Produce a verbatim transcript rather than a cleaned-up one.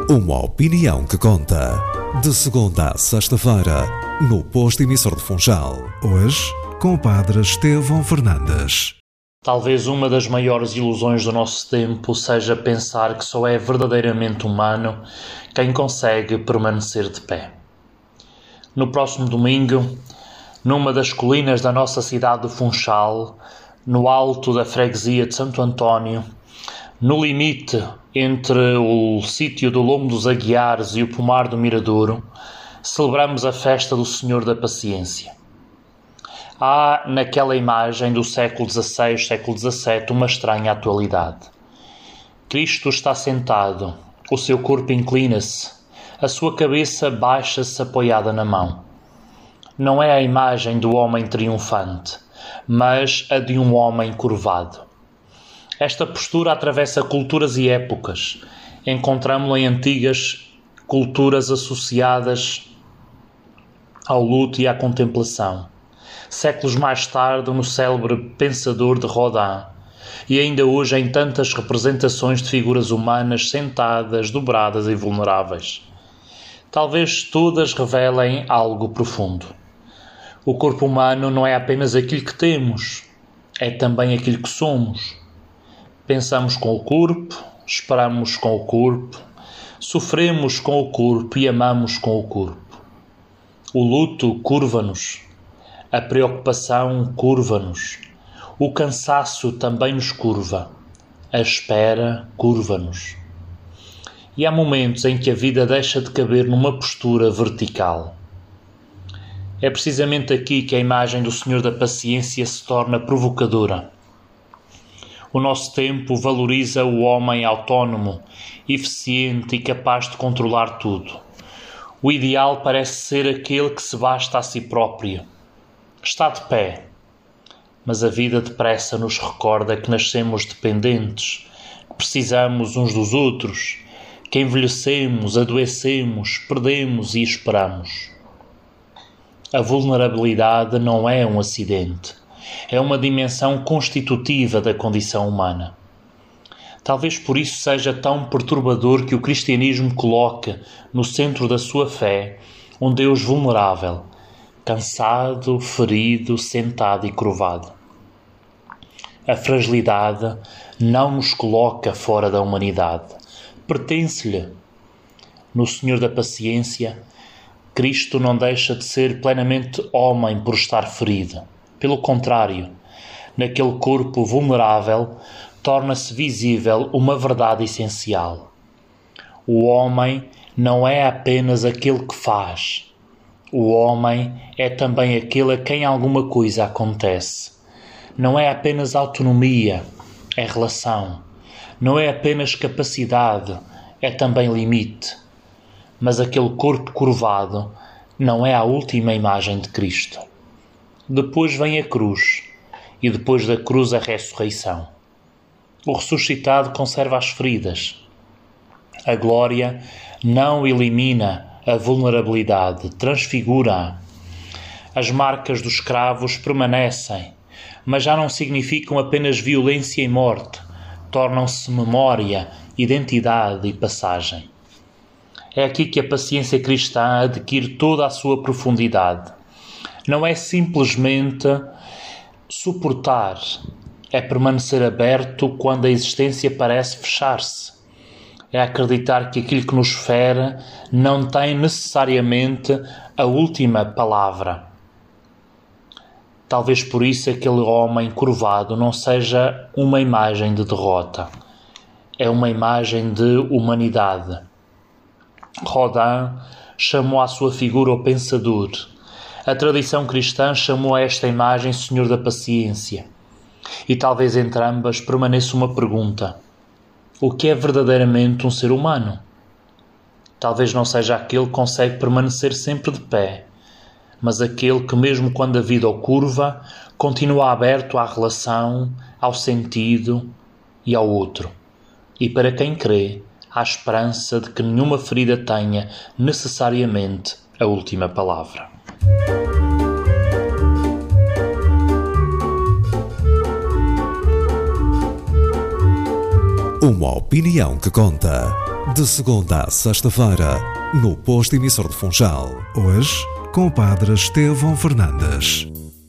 Uma opinião que conta. De segunda a sexta-feira, no Posto Emissor de Funchal. Hoje, com o padre Estevão Fernandes. Talvez uma das maiores ilusões do nosso tempo seja pensar que só é verdadeiramente humano quem consegue permanecer de pé. No próximo domingo, numa das colinas da nossa cidade de Funchal, no alto da freguesia de Santo António, no limite entre o sítio do Lombo dos Aguiares e o pomar do Miradouro, celebramos a festa do Senhor da Paciência. Há naquela imagem do século dezasseis, século dezassete, uma estranha atualidade. Cristo está sentado, o seu corpo inclina-se, a sua cabeça baixa-se apoiada na mão. Não é a imagem do homem triunfante, mas a de um homem curvado. Esta postura atravessa culturas e épocas. Encontramo-la em antigas culturas associadas ao luto e à contemplação. Séculos mais tarde, no célebre Pensador de Rodin, e ainda hoje em tantas representações de figuras humanas sentadas, dobradas e vulneráveis. Talvez todas revelem algo profundo. O corpo humano não é apenas aquilo que temos, é também aquilo que somos. Pensamos com o corpo, esperamos com o corpo, sofremos com o corpo e amamos com o corpo. O luto curva-nos, a preocupação curva-nos, o cansaço também nos curva, a espera curva-nos. E há momentos em que a vida deixa de caber numa postura vertical. É precisamente aqui que a imagem do Senhor da Paciência se torna provocadora. O nosso tempo valoriza o homem autónomo, eficiente e capaz de controlar tudo. O ideal parece ser aquele que se basta a si próprio. Está de pé, mas a vida depressa nos recorda que nascemos dependentes, que precisamos uns dos outros, que envelhecemos, adoecemos, perdemos e esperamos. A vulnerabilidade não é um acidente. É uma dimensão constitutiva da condição humana. Talvez por isso seja tão perturbador que o cristianismo coloque no centro da sua fé um Deus vulnerável, cansado, ferido, sentado e curvado. A fragilidade não nos coloca fora da humanidade, pertence-lhe. No Senhor da Paciência, Cristo não deixa de ser plenamente homem por estar ferido. Pelo contrário, naquele corpo vulnerável, torna-se visível uma verdade essencial. O homem não é apenas aquele que faz. O homem é também aquele a quem alguma coisa acontece. Não é apenas autonomia, é relação. Não é apenas capacidade, é também limite. Mas aquele corpo curvado não é a última imagem de Cristo. Depois vem a cruz, e depois da cruz a ressurreição. O ressuscitado conserva as feridas. A glória não elimina a vulnerabilidade, transfigura-a. As marcas dos escravos permanecem, mas já não significam apenas violência e morte, tornam-se memória, identidade e passagem. É aqui que a paciência cristã adquire toda a sua profundidade. Não é simplesmente suportar, é permanecer aberto quando a existência parece fechar-se. É acreditar que aquilo que nos fere não tem necessariamente a última palavra. Talvez por isso aquele homem curvado não seja uma imagem de derrota, é uma imagem de humanidade. Rodin chamou à sua figura o Pensador. A tradição cristã chamou a esta imagem Senhor da Paciência. E talvez entre ambas permaneça uma pergunta. O que é verdadeiramente um ser humano? Talvez não seja aquele que consegue permanecer sempre de pé, mas aquele que mesmo quando a vida o curva, continua aberto à relação, ao sentido e ao outro. E para quem crê, há esperança de que nenhuma ferida tenha necessariamente a última palavra. Uma opinião que conta. De segunda a sexta-feira, no Posto Emissor de Funchal. Hoje, com o Padre Estevão Fernandes.